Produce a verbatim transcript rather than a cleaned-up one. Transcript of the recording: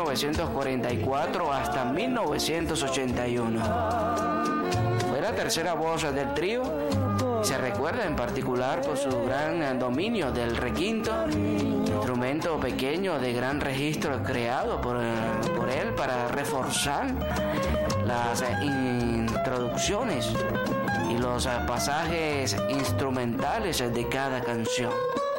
novecientos cuarenta y cuatro hasta mil novecientos ochenta y uno. Fue la tercera voz del trío. Se recuerda en particular por su gran dominio del requinto, instrumento pequeño de gran registro creado por, por él para reforzar las introducciones y los pasajes instrumentales de cada canción.